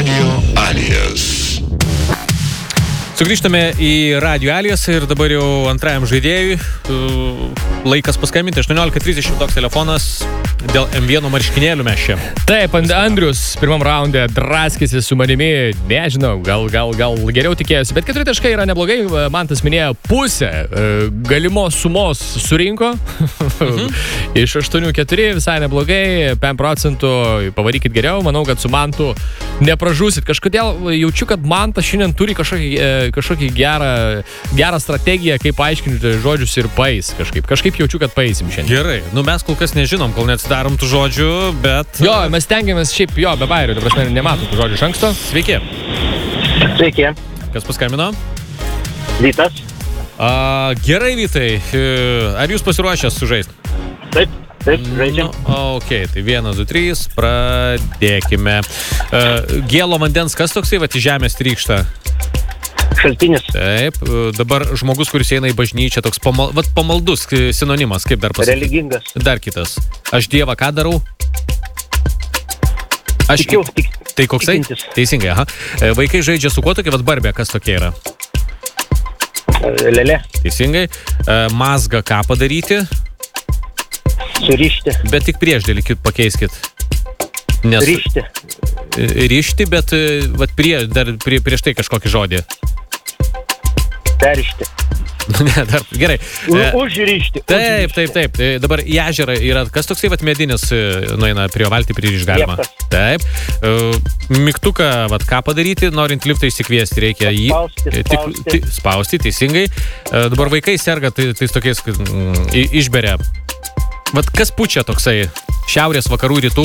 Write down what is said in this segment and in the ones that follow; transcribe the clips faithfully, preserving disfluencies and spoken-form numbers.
Radio Alijas. Sugrįžtame į Radio Alijas ir dabar jau antrajam žaidėjui laikas paskambinti. aštuoniolika trisdešimt toks telefonas. Dėl M vienas marškinėlių mes čia. Taip, Andrius pirmam raunde draskėsi su manimi, nežinau, gal, gal, gal geriau tikėjosi, bet keturi taškai yra neblogai, man tas minėjo pusę galimos sumos surinko, mhm. Iš aštuonių keturi visai neblogai, penkiasdešimt procentų pavarykit geriau, manau, kad su Mantu nepražūsit. Kažkodėl jaučiu, kad Mantas šiandien turi kažkokį, kažkokį gerą, gerą strategiją, kaip paaiškinti žodžius ir paeis kažkaip. Kažkaip jaučiu, kad paeisim šiandien. Gerai, nu mes kol kas nežinom, kol neatsidarom tų žodžių, bet... Jo, mes tengiamės šiaip, jo, be bairių, ta prasme, nematom tų žodžių iš anksto. Sveiki. Sveiki. Kas paskambino? Vytas. A, gerai, Vytai. Ar jūs pasiruošęs sužaisti? Taip, taip, žaidžiam. Nu, ok, tai vienas, du, trys, pradėkime. Gėlo vandens, kas toksai, vat, į žemės trykšta? Šaltinis. Taip, dabar žmogus, kuris eina į bažnyčią, toks pamal, vat, pamaldus sinonimas, kaip dar pasakyti? Religingas. Dar kitas. Aš Dievą ką darau? Aš Tikiu, tik, tai koksai? tikintis. Teisingai, aha. Vaikai žaidžia su kuo tokia, vat, barbė, kas tokia yra? Lelė. Teisingai. Mazgą ką padaryti? Surišti. Bet tik priešdėlį pakeiskit. Nes... Rišti. Rišti, bet vat, prie, dar prie, prieš tai kažkokį žodį. Perišti. Ne, dar, gerai. Užrišti. Taip, taip, taip. Dabar į ežerą yra, kas toksai vat medinis, nueina prie valtį pririš galima. Lieptas. Taip. Mygtuką, vat ką padaryti, norint liftą įsikviesti, reikia jį Spausti, tik, spausti. tik, spausti, teisingai. Dabar vaikai serga, tai, tai tokiais mm, išberia. Vat kas pučia toksai? Šiaurės, vakarų, rytų?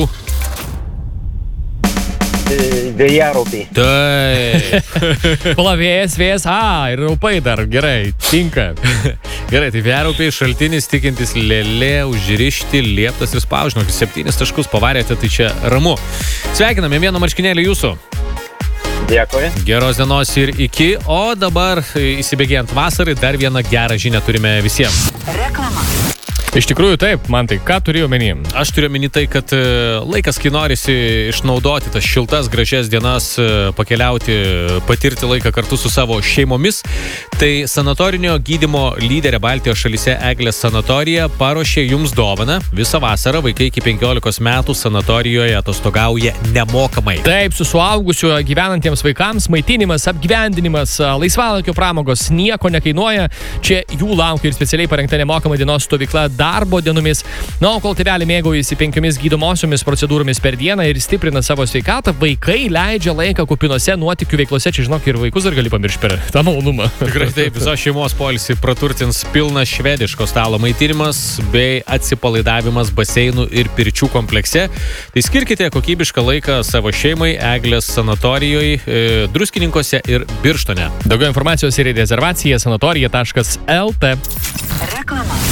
Vėjaraupiai. Taip. Plavėjas, vėjas, a, ir raupai dar, gerai, tinka. Gerai, tai vėjaraupiai šaltinis tikintis lėlė, užrišti, lieptas ir spausžinok. Septynis taškus pavarėte, tai čia ramu. Sveikiname, vieno marškinėlį jūsų. Dėkui. Geros dienos ir iki, o dabar įsibėgėjant vasarai dar vieną gerą žinią turime visiems. Reklama. Iš tikrųjų taip, man tai, ką turėjau menį? Aš turiu menį tai, kad laikas, kai norisi išnaudoti tas šiltas, gražias dienas, pakeliauti, patirti laiką kartu su savo šeimomis, tai sanatorinio gydymo lyderė Baltijos šalyse Eglės sanatorija paruošė jums dovaną. Visą vasarą vaikai iki penkiolikos metų sanatorijoje atostogauja nemokamai. Taip, su suaugusiu gyvenantiems vaikams maitinimas, apgyvendinimas, laisvalaikio pramogos nieko nekainuoja. Čia jų laukia ir specialiai parengta nemokama dienos stovykla darbo dienomis. Na, o kol tėveliai mėgaujasi penkiomis gydomosiomis procedūromis per dieną ir stiprina savo sveikatą, vaikai leidžia laiką kupinose nuotykių veiklose. Čia, žinok, ir vaikus dar gali pamiršti per tą malonumą. Tikrai taip, visos šeimos poilsį praturtins pilnas švediško stalo maitinimas bei atsipalaidavimas baseinų ir pirčių komplekse. Tai skirkite kokybišką laiką savo šeimai Eglės sanatorijoje, e, Druskininkuose ir Birštone. Daugiau informacijos ir rezervacija sanatorija taškas el tė. Reklama.